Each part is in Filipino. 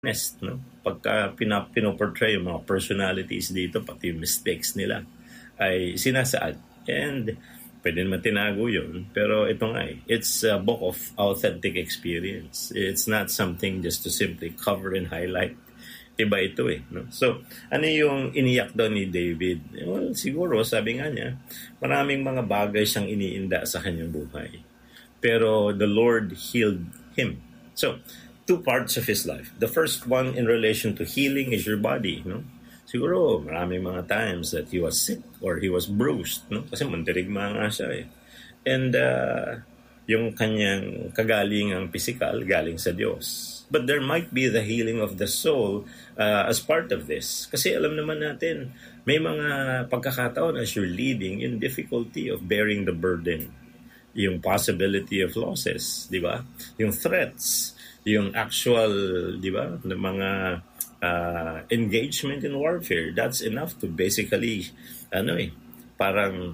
honest, no? Pagka pinoportray yung mga personalities dito, pati yung mistakes nila, ay sinasaad. And pwede naman tinago yun. Pero ito nga it's a book of authentic experience. It's not something just to simply cover and highlight. Iba ito no? So, ano yung iniyak daw ni David? Well, siguro, sabi nga niya, maraming mga bagay siyang iniinda sa kanyang buhay. Pero the Lord healed him. So, two parts of his life. The first one in relation to healing is your body, no? Siguro, maraming mga times that he was sick or he was bruised, no? Kasi mandirigma nga siya And yung kanyang kagalingang physical, galing sa Diyos. But there might be the healing of the soul as part of this. Kasi alam naman natin, may mga pagkakataon as you're leading in difficulty of bearing the burden. Yung possibility of losses, di ba? Yung threats, yung actual, di ba, ng mga engagement in warfare. That's enough to basically, parang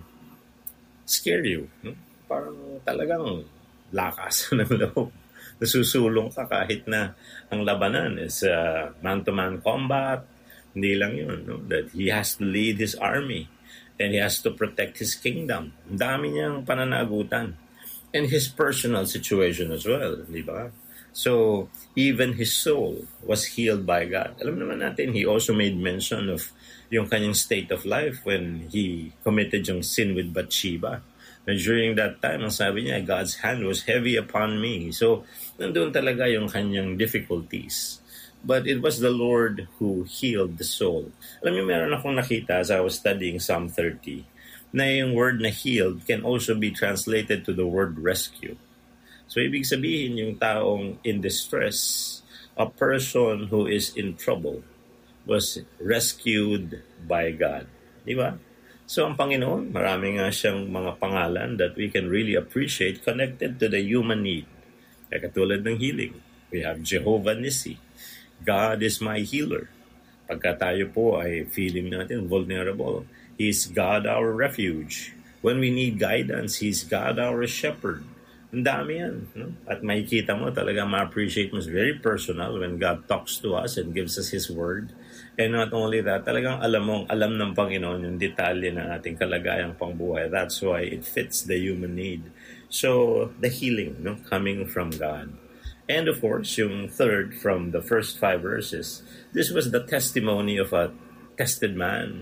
scare you. No? Parang talagang lakas ng loob. Nasusulong ka kahit na ang labanan is man-to-man combat. Hindi lang yun, no? That he has to lead his army and he has to protect his kingdom. Ang dami niyang pananagutan. And his personal situation as well, di ba? So, even his soul was healed by God. Alam naman natin, he also made mention of yung kanyang state of life when he committed yung sin with Bathsheba. And during that time, ang sabi niya, God's hand was heavy upon me. So, nandun talaga yung kanyang difficulties. But it was the Lord who healed the soul. Alam niyo, meron akong nakita as I was studying Psalm 30, na yung word na healed can also be translated to the word rescue. So, ibig sabihin, yung taong in distress, a person who is in trouble, was rescued by God. Di ba? So, ang Panginoon, marami nga siyang mga pangalan that we can really appreciate connected to the human need. Kaya katulad ng healing, we have Jehovah Nissi. God is my healer. Pagka tayo po ay feeling natin vulnerable, He is God our refuge. When we need guidance, He's God our shepherd. Ang dami yan. No? At makikita mo talaga ma-appreciate mo. It's very personal when God talks to us and gives us His word. And not only that, talagang alam ng Panginoon yung detalye ng ating kalagayang pangbuhay. That's why it fits the human need. So, the healing coming from God. And of course, yung third from the first 5 verses, this was the testimony of a tested man.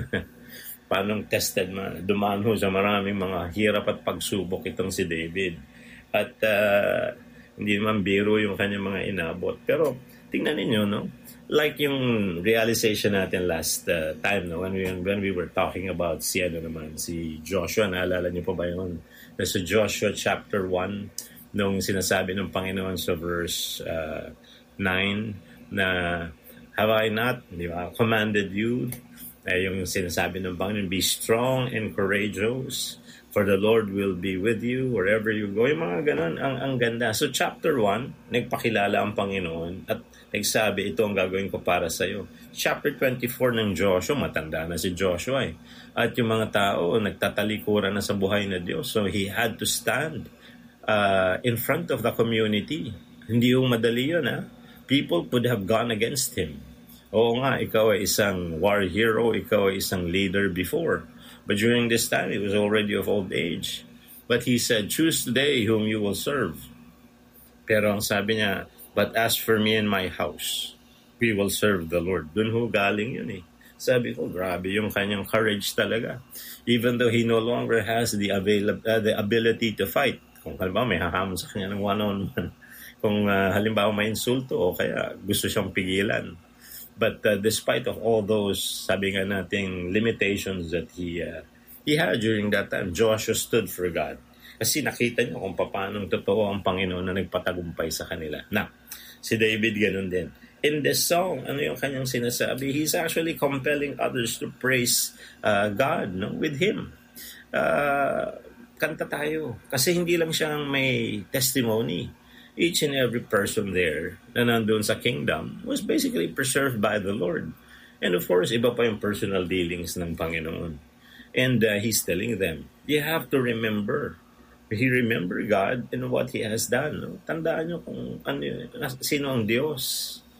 Paanong tested man? Dumaan ho sa maraming mga hirap at pagsubok itong si David. At hindi naman biro yung kanyang mga inabot. Pero tingnan ninyo, no? Like yung realization natin last time, no? When we were talking about si Joshua, naalala niyo po ba yun? Sa Joshua chapter 1, nung sinasabi ng Panginoon sa verse 9 na have I not commanded you? Yung sinasabi ng Panginoon, be strong and courageous, for the Lord will be with you wherever you go. Yung mga ganun, ang ganda. So chapter 1, nagpakilala ang Panginoon at nagsabi, ito ang gagawin ko para sa iyo. Chapter 24 ng Joshua, matanda na si Joshua At yung mga tao, nagtatalikuran na sa buhay na Diyos. So he had to stand in front of the community. Hindi yung madali yun, People could have gone against him. Oo nga, ikaw ay isang war hero, ikaw ay isang leader before. But during this time, he was already of old age. But he said, choose today whom you will serve. Pero ang sabi niya, but as for me and my house, we will serve the Lord. Dun ho galing yun Sabi ko, grabe yung kanyang courage talaga. Even though he no longer has the ability to fight. Kung halimbawa may hahamon sa kanya ng one-on-one. Kung halimbawa may insulto o kaya gusto siyang pigilan. But despite of all those, sabi nga nating limitations that he had during that time, Joshua stood for God. Kasi nakita niyo kung paano totoo ang Panginoon na nagpatagumpay sa kanila. Na, si David ganun din. In this song, ano yung kanyang sinasabi? He's actually compelling others to praise God with him. Kanta tayo. Kasi hindi lang siyang may testimony. Each and every person there na nandun sa kingdom was basically preserved by the Lord. And of course, iba pa yung personal dealings ng Panginoon. And He's telling them, you have to remember. Remember God and what He has done. Tandaan nyo kung sino ang Diyos.